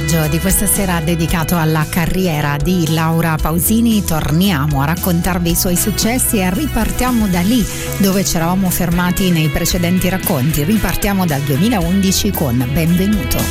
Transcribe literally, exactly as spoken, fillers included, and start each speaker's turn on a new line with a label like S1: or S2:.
S1: viaggio di questa sera dedicato alla carriera di Laura Pausini. Torniamo a raccontarvi i suoi successi e ripartiamo da lì dove ci eravamo fermati nei precedenti racconti. Ripartiamo dal duemilaundici con Benvenuto.